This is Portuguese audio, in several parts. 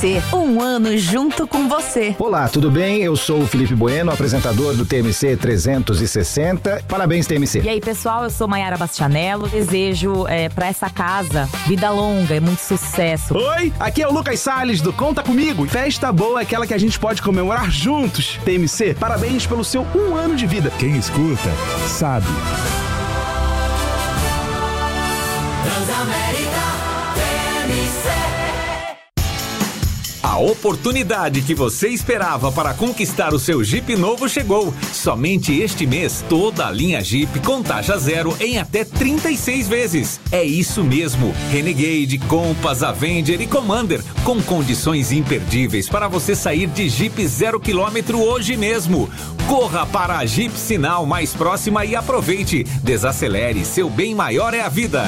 TMC, um ano junto com você. Olá, tudo bem? Eu sou o Felipe Bueno, apresentador do TMC 360. Parabéns, TMC. E aí, pessoal, eu sou Maiara Bastianello. Desejo pra essa casa vida longa e muito sucesso. Oi, aqui é o Lucas Salles do Conta Comigo. Festa boa é aquela que a gente pode comemorar juntos. TMC, parabéns pelo seu 1 ano de vida. Quem escuta, sabe. A oportunidade que você esperava para conquistar o seu Jeep novo chegou. Somente este mês, toda a linha Jeep com taxa zero em até 36 vezes. É isso mesmo. Renegade, Compass, Avenger e Commander, com condições imperdíveis para você sair de Jeep 0 km hoje mesmo. Corra para a Jeep Sinal mais próxima e aproveite. Desacelere, seu bem maior é a vida.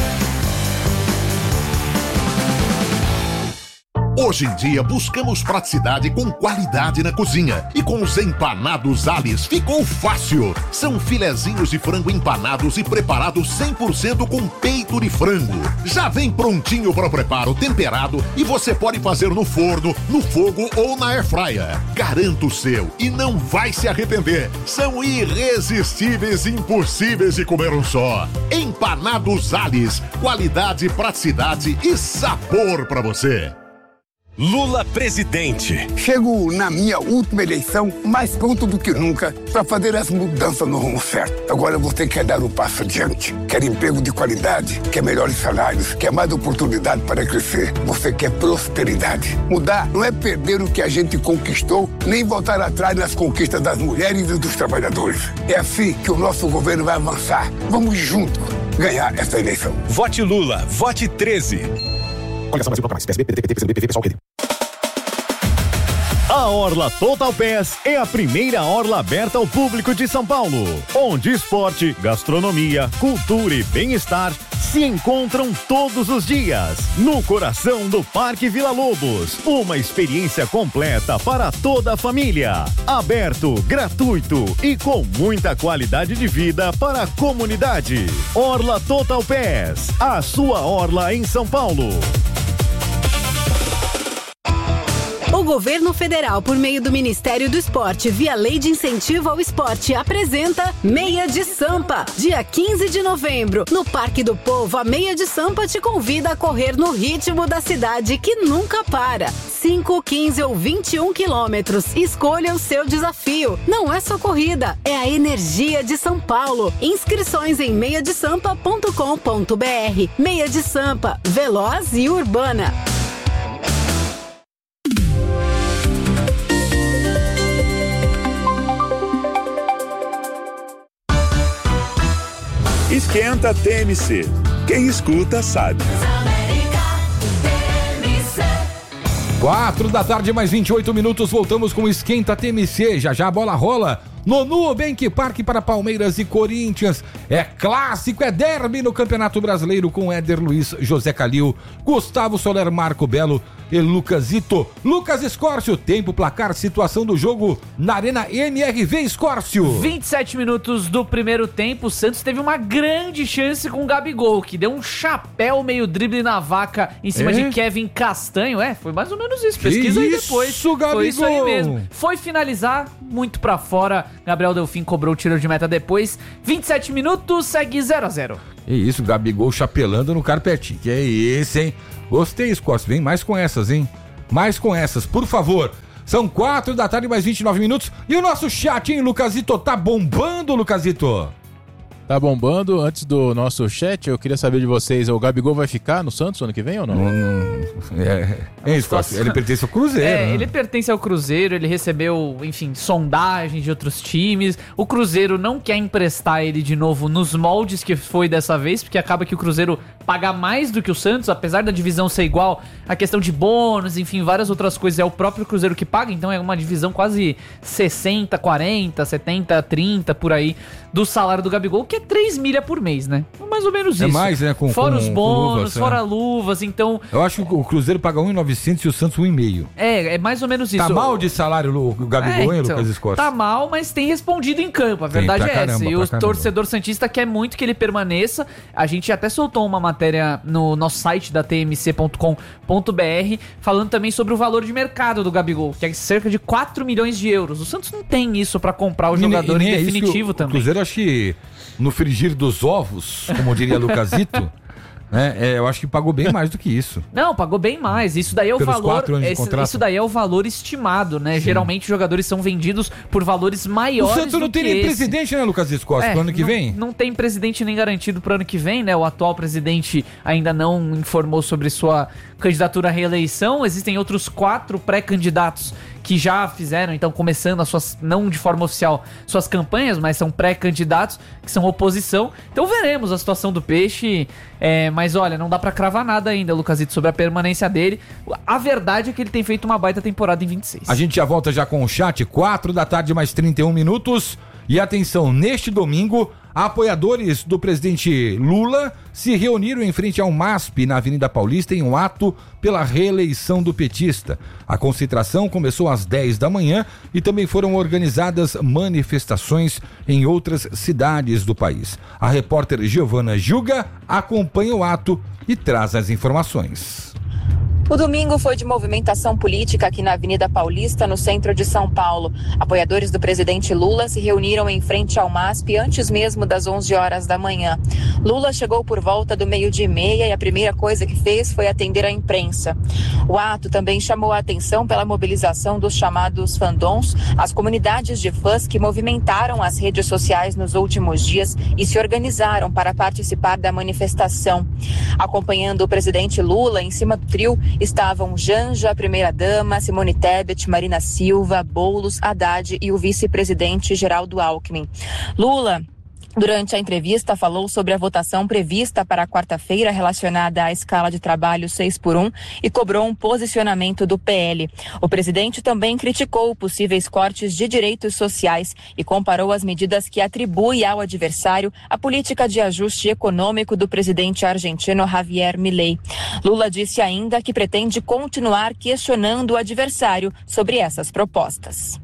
Hoje em dia buscamos praticidade com qualidade na cozinha. E com os empanados Alice ficou fácil. São filezinhos de frango empanados e preparados 100% com peito de frango. Já vem prontinho para o preparo, temperado, e você pode fazer no forno, no fogo ou na airfryer. Garanto o seu e não vai se arrepender. São irresistíveis e impossíveis de comer um só. Empanados Alice, qualidade, praticidade e sabor para você. Lula presidente. Chego na minha última eleição mais pronto do que nunca para fazer as mudanças no rumo certo. Agora você quer dar um passo adiante. Quer emprego de qualidade, quer melhores salários, quer mais oportunidade para crescer. Você quer prosperidade. Mudar não é perder o que a gente conquistou, nem voltar atrás nas conquistas das mulheres e dos trabalhadores. É assim que o nosso governo vai avançar. Vamos juntos ganhar essa eleição. Vote Lula, vote 13. A Orla Total Pass é a primeira orla aberta ao público de São Paulo, onde esporte, gastronomia, cultura e bem-estar se encontram todos os dias, no coração do Parque Vila Lobos. Uma experiência completa para toda a família. Aberto, gratuito e com muita qualidade de vida para a comunidade. Orla Total Pass, a sua orla em São Paulo. O Governo Federal, por meio do Ministério do Esporte, via Lei de Incentivo ao Esporte, apresenta Meia de Sampa. Dia 15 de novembro, no Parque do Povo, a Meia de Sampa te convida a correr no ritmo da cidade que nunca para. 5, 15 ou 21 quilômetros. Escolha o seu desafio. Não é só corrida, é a energia de São Paulo. Inscrições em meiadesampa.com.br. Meia de Sampa, veloz e urbana. Esquenta TMC. Quem escuta sabe. 4 da tarde, mais 28 minutos, voltamos com o Esquenta TMC. Já já a bola rola no Nubank Park para Palmeiras e Corinthians. É clássico, é derby no Campeonato Brasileiro com Éder Luiz, José Calil, Gustavo Soler, Marco Belo e Lucasito. Lucas Escórcio, tempo, placar, situação do jogo na Arena NRV Escórcio. 27 minutos do primeiro tempo, o Santos teve uma grande chance com o Gabigol, que deu um chapéu meio drible na vaca em cima de Kevin Castanho. Foi mais ou menos isso, pesquisa aí depois. Isso, Gabigol. Foi isso aí mesmo. Foi finalizar, muito pra fora, Gabriel Delfim cobrou o tiro de meta depois. 27 minutos, segue 0-0. É isso, Gabigol chapelando no carpetinho. Que é isso, hein? Gostei, Escórcio. Vem mais com essas, hein? Mais com essas, por favor. São 4 da tarde, mais 29 minutos. E o nosso chat, hein, Lucasito? Tá bombando, Lucasito? Tá bombando. Antes do nosso chat, eu queria saber de vocês, o Gabigol vai ficar no Santos ano que vem ou não? Ele pertence ao Cruzeiro. Né? Ele pertence ao Cruzeiro, ele recebeu, enfim, sondagens de outros times. O Cruzeiro não quer emprestar ele de novo nos moldes que foi dessa vez, porque acaba que o Cruzeiro paga mais do que o Santos, apesar da divisão ser igual, a questão de bônus, enfim, várias outras coisas, é o próprio Cruzeiro que paga, então é uma divisão quase 60-40, 70-30, por aí, do salário do Gabigol, que é 3 milhas por mês, né? Mais ou menos isso. É mais, né? Fora os bônus, luvas, fora luvas, então... Eu acho que o Cruzeiro paga 1.900 e o Santos 1,5. É mais ou menos isso. Tá mal de salário o Gabigol, hein, Lucas Escorte? Tá mal, mas tem respondido em campo, a verdade é essa. E o torcedor santista quer muito que ele permaneça. A gente até soltou uma matéria no nosso site da tmc.com.br falando também sobre o valor de mercado do Gabigol, que é cerca de 4 milhões de euros. O Santos não tem isso pra comprar o jogador em definitivo também. O Cruzeiro, acho que no frigir dos ovos, como diria Lucasito, né? Eu acho que pagou bem mais do que isso. Não, pagou bem mais. Isso daí é o Pelos valor. 4 anos de contrato. Isso daí é o valor estimado, né? Sim. Geralmente os jogadores são vendidos por valores maiores. O Santos não tem nem presidente, né, Lucas Escorte, pro ano que vem? Não tem presidente nem garantido pro ano que vem, né? O atual presidente ainda não informou sobre sua candidatura à reeleição. Existem outros 4 pré-candidatos que já fizeram, então, começando as suas, não de forma oficial, suas campanhas, mas são pré-candidatos que são oposição. Então veremos a situação do Peixe, mas olha, não dá pra cravar nada ainda, Lucasito, sobre a permanência dele. A verdade é que ele tem feito uma baita temporada em 26. A gente já volta já com o chat, 4 da tarde mais 31 minutos. E atenção, neste domingo, apoiadores do presidente Lula se reuniram em frente ao MASP na Avenida Paulista em um ato pela reeleição do petista. A concentração começou às 10 da manhã e também foram organizadas manifestações em outras cidades do país. A repórter Giovana Juga acompanha o ato e traz as informações. O domingo foi de movimentação política aqui na Avenida Paulista, no centro de São Paulo. Apoiadores do presidente Lula se reuniram em frente ao MASP antes mesmo das 11 horas da manhã. Lula chegou por volta do 12:30 e a primeira coisa que fez foi atender a imprensa. O ato também chamou a atenção pela mobilização dos chamados fandoms, as comunidades de fãs que movimentaram as redes sociais nos últimos dias e se organizaram para participar da manifestação. Acompanhando o presidente Lula, em cima do trio, estavam Janja, a primeira-dama, Simone Tebet, Marina Silva, Boulos, Haddad e o vice-presidente Geraldo Alckmin. Lula, durante a entrevista, falou sobre a votação prevista para quarta-feira relacionada à escala de trabalho 6x1 e cobrou um posicionamento do PL. O presidente também criticou possíveis cortes de direitos sociais e comparou as medidas que atribui ao adversário a política de ajuste econômico do presidente argentino Javier Milei. Lula disse ainda que pretende continuar questionando o adversário sobre essas propostas.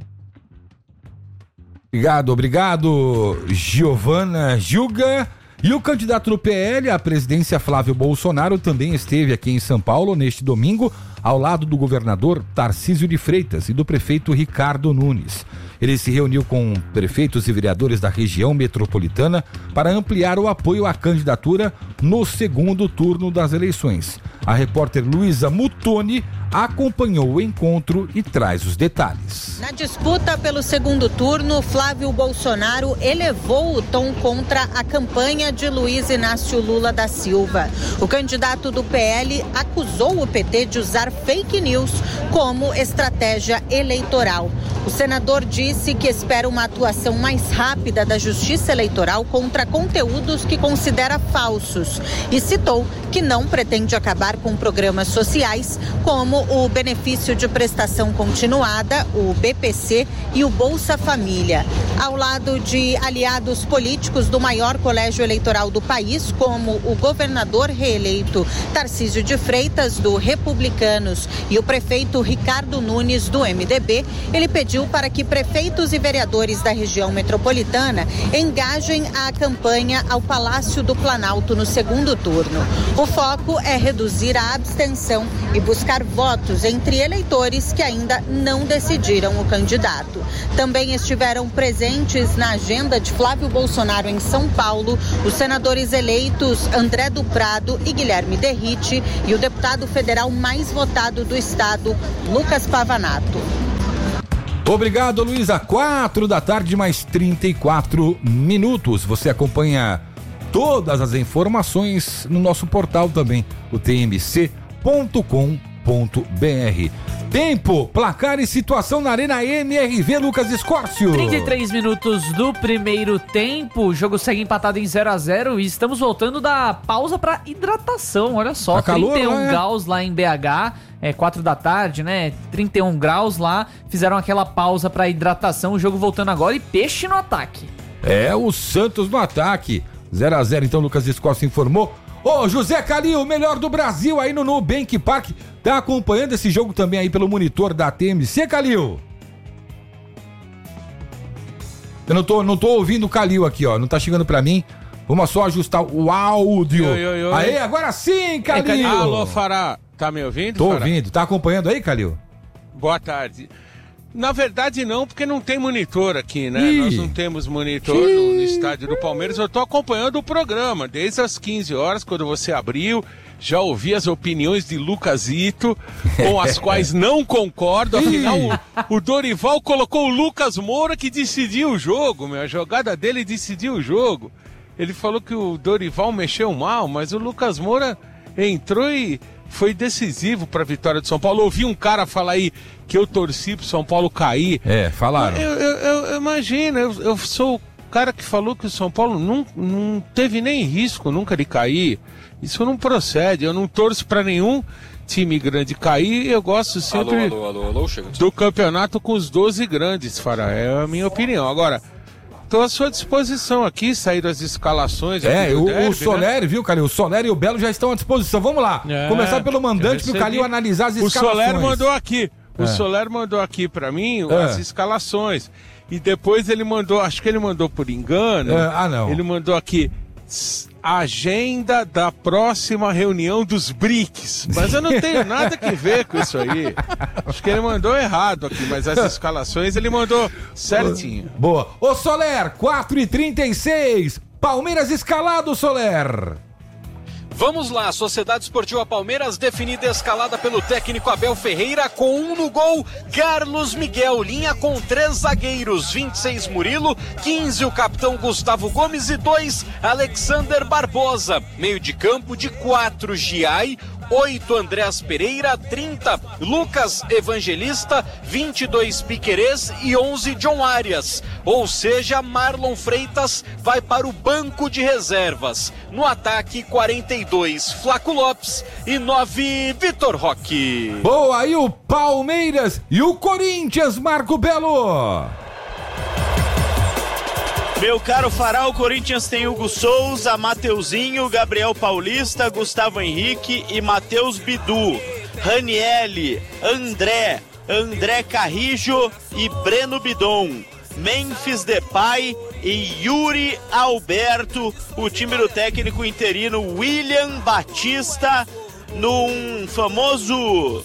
Obrigado, Giovana Juga. E o candidato do PL à presidência, Flávio Bolsonaro, também esteve aqui em São Paulo neste domingo, ao lado do governador Tarcísio de Freitas e do prefeito Ricardo Nunes. Ele se reuniu com prefeitos e vereadores da região metropolitana para ampliar o apoio à candidatura no segundo turno das eleições. A repórter Luísa Mutoni acompanhou o encontro e traz os detalhes. Na disputa pelo segundo turno, Flávio Bolsonaro elevou o tom contra a campanha de Luiz Inácio Lula da Silva. O candidato do PL acusou o PT de usar fake news como estratégia eleitoral. O senador disse que espera uma atuação mais rápida da Justiça Eleitoral contra conteúdos que considera falsos e citou que não pretende acabar com programas sociais como o benefício de prestação continuada, o BPC e o Bolsa Família. Ao lado de aliados políticos do maior colégio eleitoral do país, como o governador reeleito Tarcísio de Freitas, do Republicanos, e o prefeito Ricardo Nunes, do MDB, ele pediu para que prefeitos e vereadores da região metropolitana engajem a campanha ao Palácio do Planalto no segundo turno. O foco é reduzir a abstenção e buscar votos entre eleitores que ainda não decidiram o candidato. Também estiveram presentes na agenda de Flávio Bolsonaro em São Paulo os senadores eleitos André do Prado e Guilherme Derrite e o deputado federal mais votado do estado, Lucas Pavanato. Obrigado, Luísa. 4 da tarde, mais 34 minutos. Você acompanha todas as informações no nosso portal também, o tmc.com.br. Tempo, placar e situação na Arena MRV, Lucas Escórcio. 33 minutos do primeiro tempo, o jogo segue empatado em 0-0 e estamos voltando da pausa para hidratação, olha só, tá 31 calor, graus lá em BH, 4 da tarde, né, 31 graus lá, fizeram aquela pausa para hidratação, o jogo voltando agora e peixe no ataque. É, o Santos no ataque. 0x0, então, Lucas Escosta informou. Ô, José Calil, o melhor do Brasil aí no Nubank Park. Tá acompanhando esse jogo também aí pelo monitor da TMC, Calil? Eu não tô ouvindo o Calil aqui, ó. Não tá chegando pra mim. Vamos só ajustar o áudio. Oi. Aí, agora sim, Calil. Alô, Fará. Tá me ouvindo? Tô Fará? ouvindo. Tá acompanhando aí, Calil? Boa tarde. Na verdade não, porque não tem monitor aqui, né? Nós não temos monitor no estádio do Palmeiras. Eu tô acompanhando o programa desde as 15 horas, quando você abriu. Já ouvi as opiniões de Lucasito, com as quais não concordo. Afinal, o Dorival colocou o Lucas Moura, que decidiu o jogo, a jogada dele decidiu o jogo. Ele falou que o Dorival mexeu mal, mas o Lucas Moura entrou e foi decisivo para a vitória do São Paulo. Eu ouvi um cara falar aí que eu torci pro São Paulo cair. Falaram. Eu imagino, eu sou o cara que falou que o São Paulo não teve nem risco nunca de cair. Isso não procede, eu não torço para nenhum time grande cair, eu gosto sempre do campeonato com os 12 grandes, Fará, é a minha opinião. Agora, estou à sua disposição aqui, saíram as escalações. O Soleri, né? Viu, Calil? O Soleri e o Belo já estão à disposição. Vamos lá, começar pelo mandante para o Calil analisar as escalações. O Soleri mandou aqui. O Soler mandou aqui pra mim as escalações. E depois ele mandou, acho que ele mandou por engano. Não. Ele mandou aqui agenda da próxima reunião dos BRICS. Mas eu não tenho nada que ver com isso aí. Acho que ele mandou errado aqui, mas as escalações ele mandou certinho. Boa. Ô Soler, 4h36. Palmeiras escalado, Soler. Vamos lá, Sociedade Esportiva Palmeiras definida e escalada pelo técnico Abel Ferreira com 1 no gol, Carlos Miguel, linha com 3 zagueiros, 26 Murilo, 15 o capitão Gustavo Gomes e 2 Alexander Barbosa, meio de campo de 4 Giai, 8 Andrés Pereira, 30 Lucas Evangelista, 22 Piquerez e 11 John Arias. Ou seja, Marlon Freitas vai para o banco de reservas. No ataque, 42 Flaco Lopes e 9 Vitor Roque. Boa, aí o Palmeiras e o Corinthians, Marco Belo. Meu caro Fará, o Corinthians tem Hugo Souza, Mateuzinho, Gabriel Paulista, Gustavo Henrique e Matheus Bidu. Ranielli, André Carrijo e Breno Bidon. Memphis Depay e Yuri Alberto. O time do técnico interino William Batista num famoso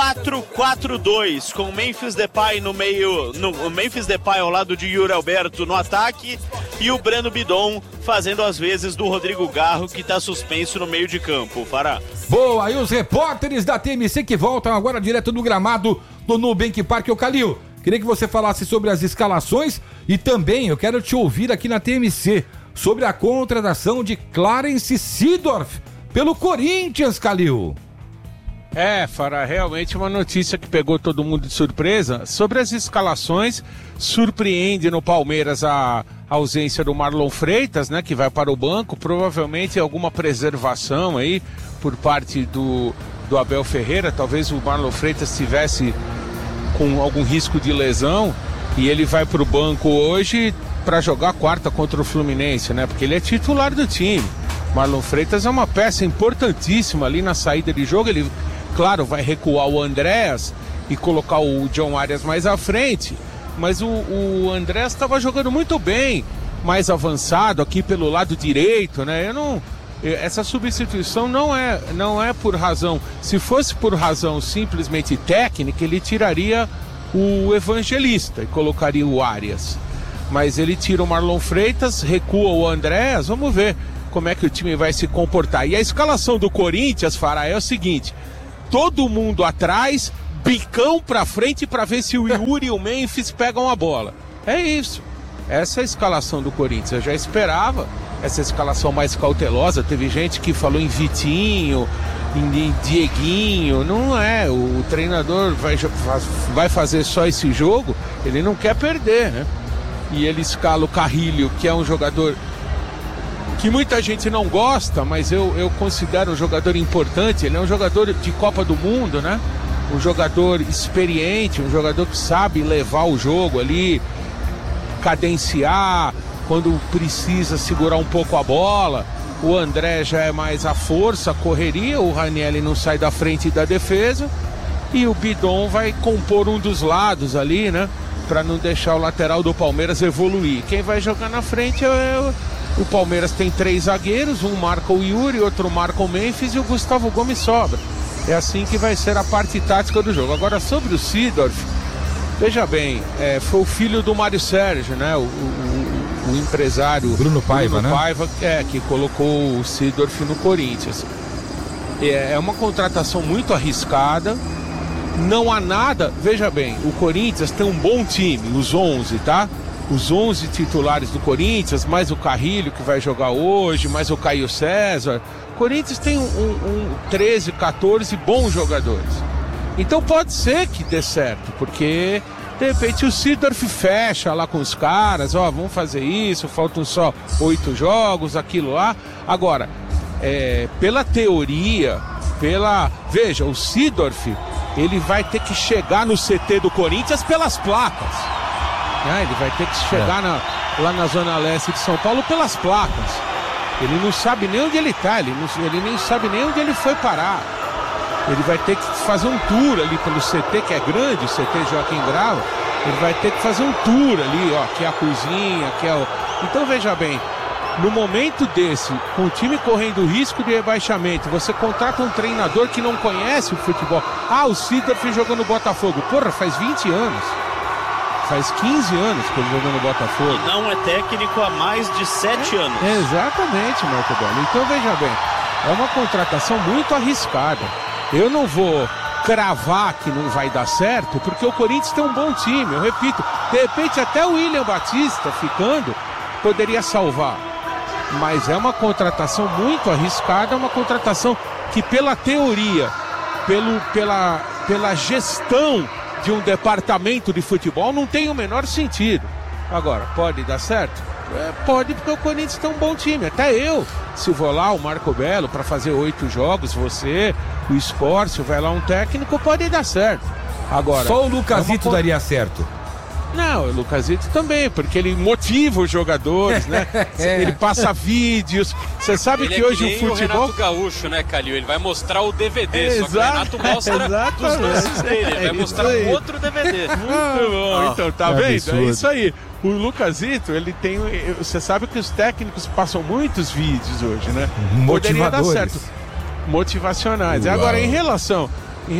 4-4-2, com Memphis Depay no meio, Memphis Depay ao lado de Yuri Alberto no ataque e o Breno Bidon fazendo as vezes do Rodrigo Garro, que está suspenso no meio de campo. Fará. Boa, aí os repórteres da TMC que voltam agora direto do gramado do Nubank Park. Ô Calil, queria que você falasse sobre as escalações e também eu quero te ouvir aqui na TMC sobre a contratação de Clarence Seedorf pelo Corinthians, Calil. Fará, realmente uma notícia que pegou todo mundo de surpresa. Sobre as escalações, surpreende no Palmeiras a ausência do Marlon Freitas, né, que vai para o banco, provavelmente alguma preservação aí por parte do Abel Ferreira. Talvez o Marlon Freitas estivesse com algum risco de lesão e ele vai para o banco hoje para jogar quarta contra o Fluminense, né, porque ele é titular do time. Marlon Freitas é uma peça importantíssima ali na saída de jogo. Ele, claro, vai recuar o Andrés e colocar o John Arias mais à frente, mas o Andrés estava jogando muito bem, mais avançado aqui pelo lado direito, né? Essa substituição não é por razão. Se fosse por razão simplesmente técnica, ele tiraria o Evangelista e colocaria o Arias. Mas ele tira o Marlon Freitas, recua o Andrés, vamos ver como é que o time vai se comportar. E a escalação do Corinthians, Fará, é o seguinte: todo mundo atrás, bicão pra frente pra ver se o Yuri e o Memphis pegam a bola. É isso. Essa é a escalação do Corinthians. Eu já esperava essa escalação mais cautelosa. Teve gente que falou em Vitinho, em Dieguinho. Não é. O treinador vai fazer só esse jogo, ele não quer perder, né? E ele escala o Carrilho, que é um jogador que muita gente não gosta, mas eu considero um jogador importante. Ele é um jogador de Copa do Mundo, né? Um jogador experiente, um jogador que sabe levar o jogo ali, cadenciar, quando precisa segurar um pouco a bola. O André já é mais a força, a correria, o Ranieri não sai da frente da defesa e o Bidon vai compor um dos lados ali, né? Para não deixar o lateral do Palmeiras evoluir. Quem vai jogar na frente é o Palmeiras. Tem 3 zagueiros, um marca o Yuri, outro marca o Memphis e o Gustavo Gomes sobra. É assim que vai ser a parte tática do jogo. Agora, sobre o Seedorf, veja bem, foi o filho do Mário Sérgio, né? O empresário Bruno Paiva, né? Que colocou o Seedorf no Corinthians. É uma contratação muito arriscada. Não há nada, veja bem, o Corinthians tem um bom time, os 11, tá? Os 11 titulares do Corinthians, mais o Carrilho que vai jogar hoje, mais o Caio César. O Corinthians tem 13, 14 bons jogadores. Então pode ser que dê certo, porque de repente o Seedorf fecha lá com os caras, vamos fazer isso, faltam só 8 jogos, aquilo lá. Agora, pela teoria, veja, o Seedorf, ele vai ter que chegar no CT do Corinthians pelas placas. Ele vai ter que chegar lá na Zona Leste de São Paulo pelas placas. Ele não sabe nem onde ele está, ele nem sabe nem onde ele foi parar. Ele vai ter que fazer um tour ali pelo CT, que é grande, o CT Joaquim Grau. Ele vai ter que fazer um tour ali, que é a cozinha, que é o... Então veja bem, no momento desse, com o time correndo risco de rebaixamento, você contrata um treinador que não conhece o futebol. O Seedorf jogou no Botafogo. Porra, faz 20 anos. Faz 15 anos que ele jogou no Botafogo. E não é técnico há mais de 7 anos. Exatamente, Marco Belo. Então veja bem, é uma contratação muito arriscada. Eu não vou cravar que não vai dar certo, porque o Corinthians tem um bom time, eu repito. De repente até o William Batista ficando poderia salvar. Mas é uma contratação muito arriscada, uma contratação que pela teoria, pela gestão de um departamento de futebol não tem o menor sentido. Agora, pode dar certo? Pode, porque o Corinthians tem um bom time. Até eu, se vou lá, o Marco Belo, para fazer 8 jogos, você, o Escórcio, vai lá um técnico, pode dar certo. Agora, só o Lucasito daria certo. Não, o Lucasito também, porque ele motiva os jogadores, né? Ele passa vídeos. Você sabe ele que hoje o futebol... o Renato Gaúcho, né, Calil? Ele vai mostrar o DVD, só que o Renato mostra dos lances dele. Ele vai mostrar um outro DVD. Muito bom, então, tá vendo? Absurdo. É isso aí. O Lucasito, ele tem... Você sabe que os técnicos passam muitos vídeos hoje, né? Poderia dar certo. Motivacionais. Uau. Agora, em relação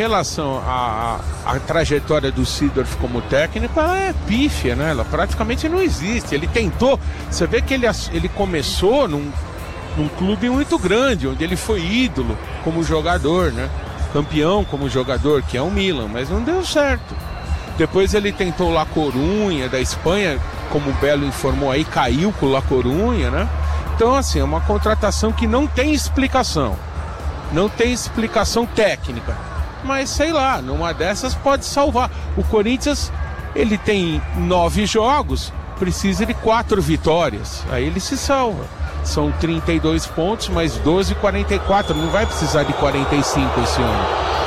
à trajetória do Seedorf como técnico, ela é pífia, né? Ela praticamente não existe. Ele tentou, você vê que ele começou num clube muito grande, onde ele foi ídolo como jogador, né? Campeão como jogador, que é o Milan, mas não deu certo. Depois ele tentou La Corunha, da Espanha, como o Belo informou aí, caiu com o La Corunha, né? Então, assim, é uma contratação que não tem explicação. Não tem explicação técnica. Mas, sei lá, numa dessas pode salvar. O Corinthians, ele tem 9 jogos, precisa de 4 vitórias. Aí ele se salva. São 32 pontos, mais 12, 44. Não vai precisar de 45 esse ano.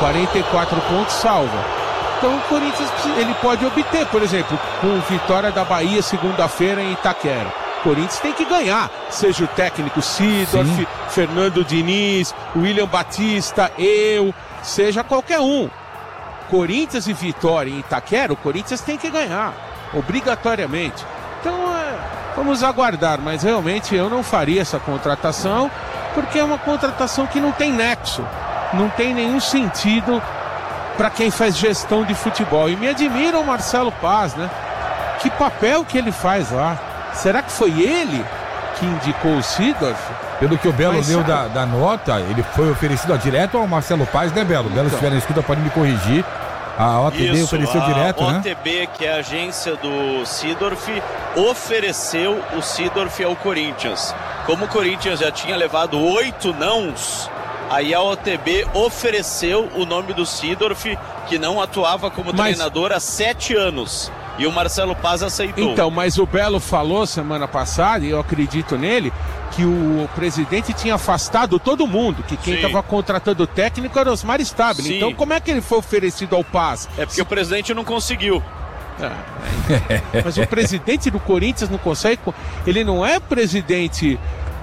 44 pontos salva. Então o Corinthians, ele pode obter, por exemplo, com vitória da Bahia segunda-feira em Itaquera. O Corinthians tem que ganhar, seja o técnico Seedorf, Fernando Diniz, William Batista, seja qualquer um. Corinthians e Vitória em Itaquera, o Corinthians tem que ganhar, obrigatoriamente. Então, vamos aguardar, mas realmente eu não faria essa contratação, porque é uma contratação que não tem nexo, não tem nenhum sentido para quem faz gestão de futebol. E me admira o Marcelo Paz, né? Que papel que ele faz lá? Será que foi ele que indicou o Seedorf? Pelo que o Belo leu da nota, ele foi oferecido direto ao Marcelo Paz, né, Belo? Belo, se estiver na escuta, pode me corrigir. A OTB ofereceu direto, né? A OTB, que é a agência do Seedorf, ofereceu o Seedorf ao Corinthians. Como o Corinthians já tinha levado 8 nãos, aí a OTB ofereceu o nome do Seedorf, que não atuava como treinador há 7 anos. E o Marcelo Paz aceitou. Então, mas o Belo falou semana passada, e eu acredito nele, que o presidente tinha afastado todo mundo, que quem estava contratando o técnico era Osmar Stabile. Então como é que ele foi oferecido ao Paz? É porque o presidente não conseguiu. Mas o presidente do Corinthians não consegue. Ele não é presidente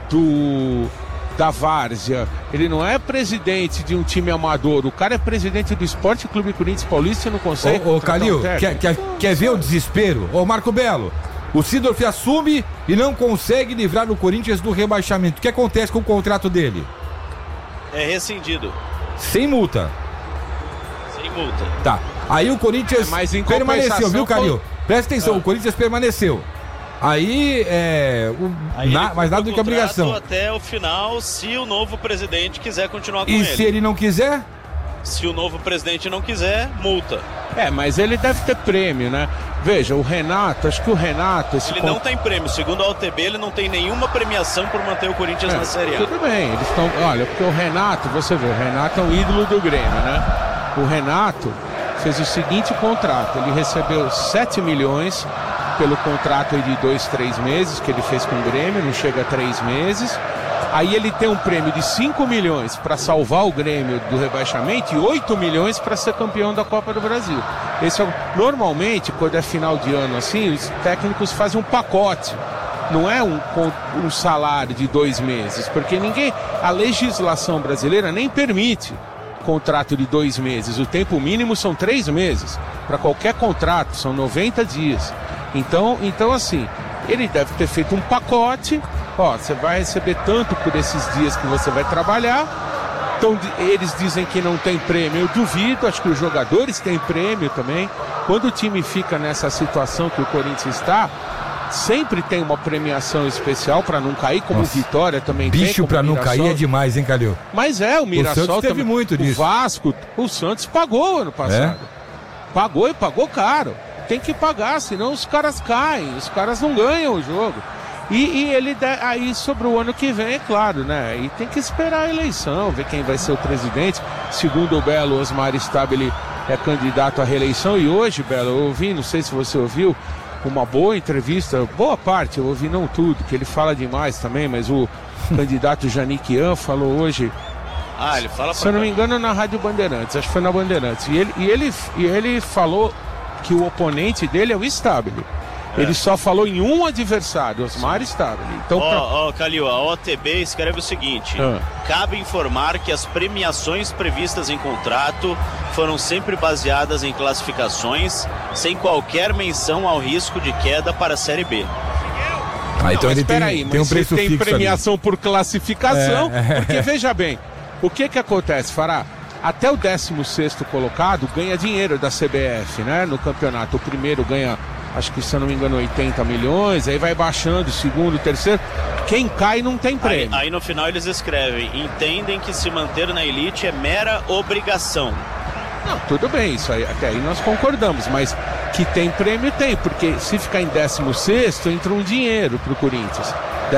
da várzea, ele não é presidente de um time amador. O cara é presidente do Esporte Clube Corinthians Paulista e não consegue. Ô Calil, quer ver o desespero? Ô Marco Belo, o Sidorf assume e não consegue livrar o Corinthians do rebaixamento. O que acontece com o contrato dele? É rescindido. Sem multa. Sem multa. Tá. Aí o Corinthians permaneceu, viu, Calil? Presta atenção, o Corinthians permaneceu. Aí, mais nada do que obrigação. Até o final, se o novo presidente quiser continuar com ele. E se ele não quiser? Se o novo presidente não quiser, multa. Mas ele deve ter prêmio, né? Veja, o Renato, acho que o Renato... Ele não tem prêmio, segundo a OTB, ele não tem nenhuma premiação por manter o Corinthians na Série A. Tudo bem, eles estão... Olha, porque o Renato, você vê, o Renato é um ídolo do Grêmio, né? O Renato fez o seguinte contrato, ele recebeu 7 milhões pelo contrato aí de 2-3 meses que ele fez com o Grêmio, não chega a 3 meses. Aí ele tem um prêmio de 5 milhões para salvar o Grêmio do rebaixamento e 8 milhões para ser campeão da Copa do Brasil. Normalmente, quando é final de ano assim, os técnicos fazem um pacote. Não é um salário de 2 meses, porque a legislação brasileira nem permite contrato de 2 meses. O tempo mínimo são 3 meses. Para qualquer contrato, são 90 dias. Então, assim, ele deve ter feito um pacote. Você vai receber tanto por esses dias que você vai trabalhar. Então, eles dizem que não tem prêmio. Eu duvido, acho que os jogadores têm prêmio também. Quando o time fica nessa situação que o Corinthians está, sempre tem uma premiação especial para não cair, como Vitória também tem. Bicho para não cair é demais, hein, Calil? Mas o Mirassol Santos teve também, muito disso. O Vasco, o Santos pagou ano passado. Pagou e pagou caro. Tem que pagar, senão os caras caem, os caras não ganham o jogo. E ele aí sobre o ano que vem, é claro, né? E tem que esperar a eleição, ver quem vai ser o presidente. Segundo o Belo, Osmar Stabile é candidato à reeleição. E hoje, Belo, eu ouvi, não sei se você ouviu, uma boa entrevista, boa parte, eu ouvi não tudo, que ele fala demais também, mas o candidato Janiquian falou hoje. Ele fala se eu não me engano, na Rádio Bandeirantes, acho que foi na Bandeirantes. E ele falou que o oponente dele é o Stabile. Ele só falou em um adversário, Osmar Stabile. Então, Calil, a OTB escreve o seguinte: cabe informar que as premiações previstas em contrato foram sempre baseadas em classificações, sem qualquer menção ao risco de queda para a Série B. Então ele tem um preço tem fixo premiação ali. Por classificação, porque veja bem, o que acontece, Fará? Até o 16º colocado ganha dinheiro da CBF, né? No campeonato. O primeiro ganha, acho que se eu não me engano, 80 milhões, aí vai baixando, o segundo, o terceiro. Quem cai não tem prêmio. Aí no final eles escrevem: entendem que se manter na elite é mera obrigação. Não, tudo bem, isso aí, até aí nós concordamos, mas que tem prêmio tem, porque se ficar em 16º entra um dinheiro pro Corinthians.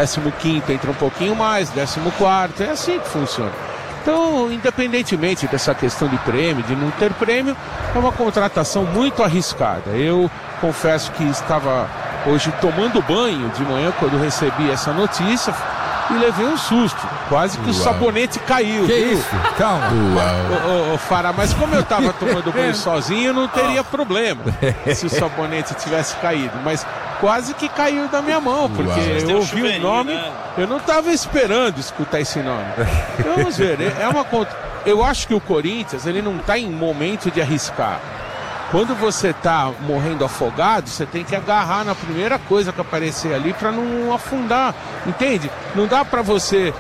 15º entra um pouquinho mais, 14º, é assim que funciona. Então, independentemente dessa questão de prêmio, de não ter prêmio, é uma contratação muito arriscada. Eu confesso que estava hoje tomando banho de manhã quando recebi essa notícia e levei um susto. Quase que o sabonete caiu. Que viu? isso? Calma. Fará, mas como eu estava tomando banho sozinho, não teria problema se o sabonete tivesse caído. Mas quase que caiu da minha mão, porque eu ouvi o nome, né? Eu não estava esperando escutar esse nome. Então, vamos ver, eu acho que o Corinthians, ele não está em momento de arriscar. Quando você está morrendo afogado, você tem que agarrar na primeira coisa que aparecer ali para não afundar, entende? Não dá para você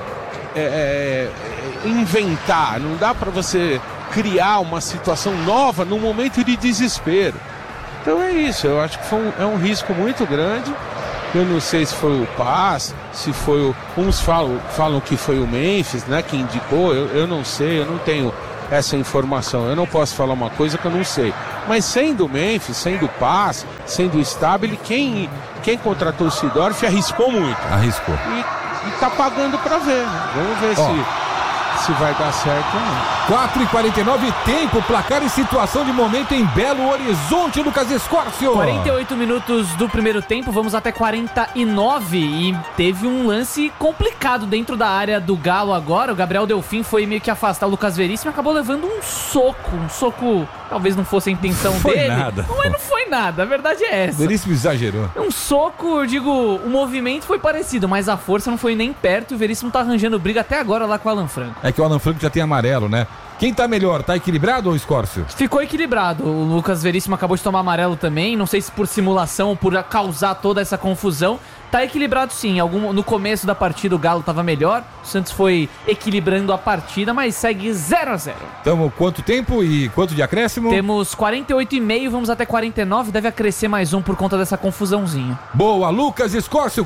inventar, não dá para você criar uma situação nova num momento de desespero. Então é isso, eu acho que é um risco muito grande. Eu não sei se foi o Paz, se foi uns falam que foi o Memphis, né, que indicou. Eu não sei, eu não tenho essa informação. Eu não posso falar uma coisa que eu não sei. Mas sendo o Memphis, sendo o Paz, sendo o Stabile, quem contratou o Sidorf arriscou muito. Arriscou. E tá pagando para ver, né? Vamos ver se se vai dar certo ou não. 4h49, tempo, placar e situação de momento em Belo Horizonte, Lucas Escórcio. 48 minutos do primeiro tempo, vamos até 49 e teve um lance complicado dentro da área do Galo agora. O Gabriel Delfim foi meio que afastar o Lucas Veríssimo e acabou levando um soco, talvez não fosse a intenção foi dele. Nada. Mas não foi nada, a verdade é essa. Veríssimo exagerou. Um soco, eu digo, o movimento foi parecido, mas a força não foi nem perto e o Veríssimo tá arranjando briga até agora lá com o Alan Franco. É que o Alan Franco já tem amarelo, né? Quem tá melhor? Tá equilibrado ou Escórcio? Ficou equilibrado. O Lucas Veríssimo acabou de tomar amarelo também. Não sei se por simulação ou por causar toda essa confusão. Tá equilibrado sim. No começo da partida o Galo tava melhor. O Santos foi equilibrando a partida, mas segue 0-0. Então, quanto tempo e quanto de acréscimo? Temos 48,5, vamos até 49. Deve acrescer mais um por conta dessa confusãozinha. Boa, Lucas Escórcio,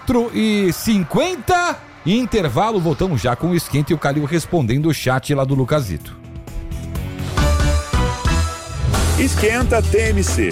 4h50. Intervalo, voltamos já com o Esquenta e o Calil respondendo o chat lá do Lucasito. Esquenta TMC.